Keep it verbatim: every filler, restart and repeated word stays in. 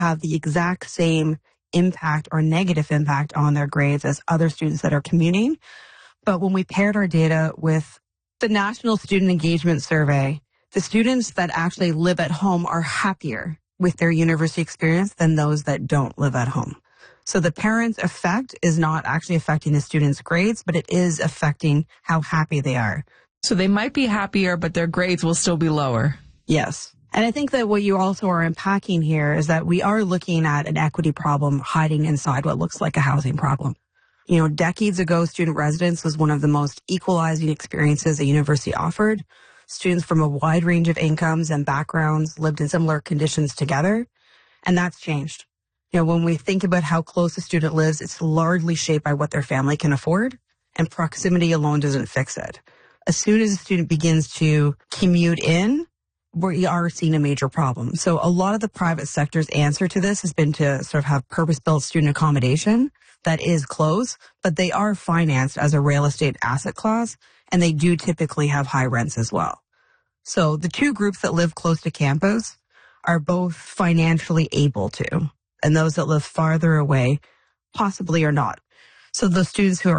have the exact same impact or negative impact on their grades as other students that are commuting. But when we paired our data with the National Student Engagement Survey, the students that actually live at home are happier with their university experience than those that don't live at home. So the parents' effect is not actually affecting the students' grades, but it is affecting how happy they are. So they might be happier, but their grades will still be lower. Yes. And I think that what you also are unpacking here is that we are looking at an equity problem hiding inside what looks like a housing problem. You know, decades ago, student residence was one of the most equalizing experiences a university offered. Students from a wide range of incomes and backgrounds lived in similar conditions together, and that's changed. You know, when we think about how close a student lives, it's largely shaped by what their family can afford, and proximity alone doesn't fix it. As soon as a student begins to commute in, we are seeing a major problem. So a lot of the private sector's answer to this has been to sort of have purpose-built student accommodation that is close, but they are financed as a real estate asset class, and they do typically have high rents as well. So the two groups that live close to campus are both financially able to, and those that live farther away possibly are not. So the students who are